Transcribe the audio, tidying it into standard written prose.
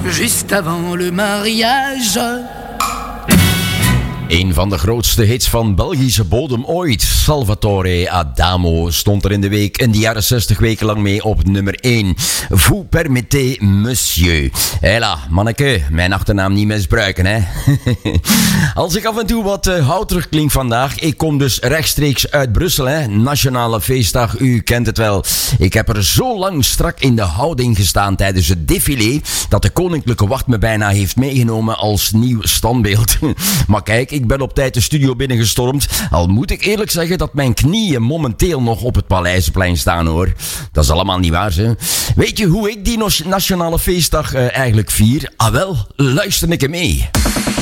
juste avant le mariage. Een van de grootste hits van Belgische bodem ooit, Salvatore Adamo, stond er in de jaren 60 wekenlang mee op nummer 1. Vous permettez, monsieur. Hela, manneke, mijn achternaam niet misbruiken, hè. Als ik af en toe wat houterig klink vandaag, ik kom dus rechtstreeks uit Brussel, hè. Nationale feestdag, u kent het wel. Ik heb er zo lang strak in de houding gestaan tijdens het défilé, dat de koninklijke wacht me bijna heeft meegenomen als nieuw standbeeld. Maar kijk, ik ben op tijd de studio binnengestormd. Al moet ik eerlijk zeggen dat mijn knieën momenteel nog op het Paleizenplein staan, hoor. Dat is allemaal niet waar, hè. Weet je hoe ik die nationale feestdag eigenlijk vier? Ah wel, luister een keer mee.